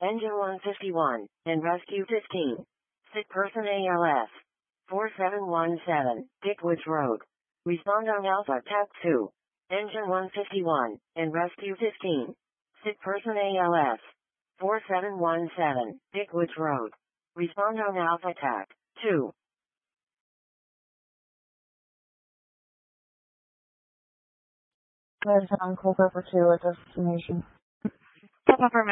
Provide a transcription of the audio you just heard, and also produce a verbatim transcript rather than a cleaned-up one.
Engine one fifty-one, and Rescue fifteen. Sick person A L S. four seven one seven, Dickwoods Road. Respond on Alpha T A C two. Engine one fifty-one, and Rescue fifteen. Sick person A L S. four seven one seven, Dickwoods Road. Respond on Alpha T A C two. There's an Uncle Pepper two at destination. Pepper